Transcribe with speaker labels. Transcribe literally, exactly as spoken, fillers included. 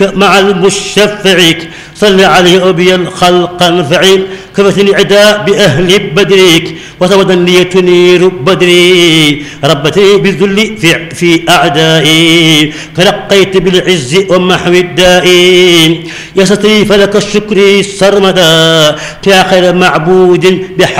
Speaker 1: مع المشفعك صل عليه أبي الخلق انفعيل كفتني عداء بأهل بدرك وسودا لي تنير بدري ربتني بالذل في, في أعدائي تلقيت بالعز ومحو الدائي يا ستري فلك الشكر سرمدا يا خير معبود بحق